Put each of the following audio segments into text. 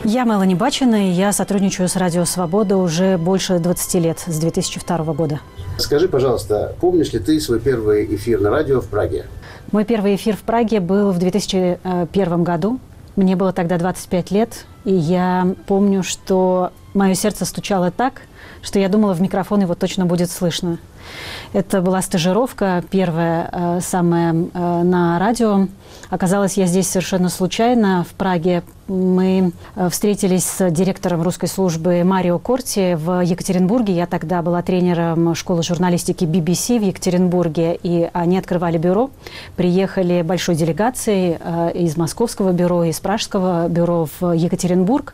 Я Мелани Бачина, и я сотрудничаю с Радио Свобода уже больше 20 лет, с 2002 года. Скажи, пожалуйста, помнишь ли ты свой первый эфир на радио в Праге? Мой первый эфир в Праге был в 2001 году. Мне было тогда 25 лет, и я помню, что мое сердце стучало так, что я думала, в микрофон его точно будет слышно. Это была стажировка, первая, самая на радио. Оказалось, я здесь совершенно случайно, в Праге. Мы встретились с директором русской службы Марио Корти в Екатеринбурге. Я тогда была тренером школы журналистики BBC в Екатеринбурге, и они открывали бюро. Приехали большой делегацией из московского бюро, из пражского бюро в Екатеринбург.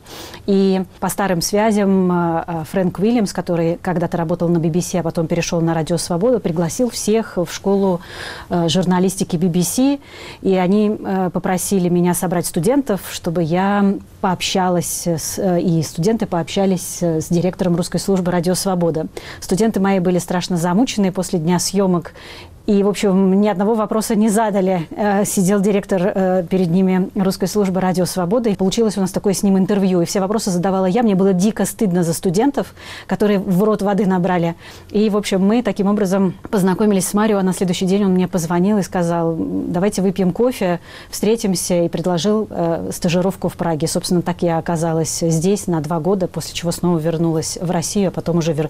И по старым связям Фрэнк Уильямс, который когда-то работал на BBC, а потом перешел на Радио Свобода, пригласил всех в школу журналистики BBC. И они попросили меня собрать студентов, чтобы я пообщалась, и студенты пообщались с директором русской службы «Радио Свобода». Студенты мои были страшно замучены после дня съемок. И, в общем, ни одного вопроса не задали. Сидел директор перед ними русской службы «Радио Свобода», и получилось у нас такое с ним интервью. И все вопросы задавала я. Мне было дико стыдно за студентов, которые в рот воды набрали. И, в общем, мы таким образом познакомились с Марио. А на следующий день он мне позвонил и сказал: давайте выпьем кофе, встретимся, и предложил стажировку в Праге. Собственно, так я оказалась здесь на 2 года, после чего снова вернулась в Россию, а потом уже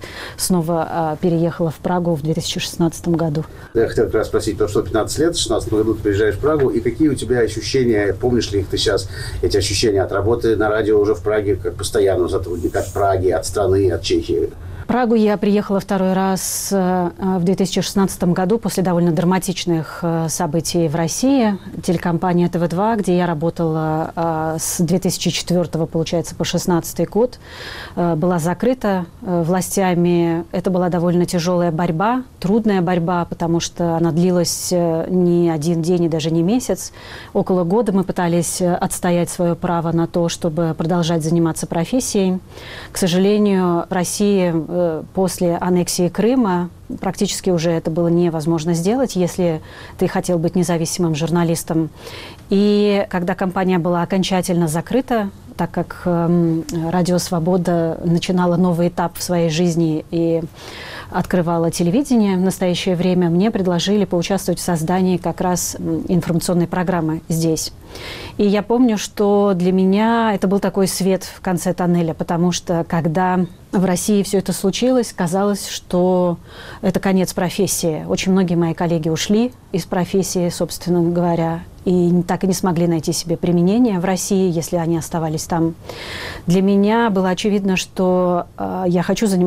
снова переехала в Прагу в 2016 году. Я хотел как раз спросить, то, что 15 лет, в 16 году ты приезжаешь в Прагу, и какие у тебя ощущения, помнишь ли их ты сейчас, эти ощущения от работы на радио уже в Праге, как постоянного сотрудника, от Праги, от страны, от Чехии? В Прагу я приехала второй раз в 2016 году после довольно драматичных событий в России. Телекомпания ТВ2, где я работала с 2004, получается, по 2016 год, была закрыта властями. Это была довольно тяжелая борьба, трудная борьба, потому что она длилась не один день и даже не месяц. Около года мы пытались отстоять свое право на то, чтобы продолжать заниматься профессией. К сожалению, в России после аннексии Крыма практически уже это было невозможно сделать, если ты хотел быть независимым журналистом. И когда компания была окончательно закрыта, так как Радио Свобода начинала новый этап в своей жизни и открывала телевидение в настоящее время, мне предложили поучаствовать в создании как раз информационной программы здесь. И я помню, что для меня это был такой свет в конце тоннеля, потому что когда в России все это случилось, казалось, что это конец профессии. Очень многие мои коллеги ушли из профессии, собственно говоря, и так и не смогли найти себе применение в России, если они оставались там. Для меня было очевидно, что я хочу заниматься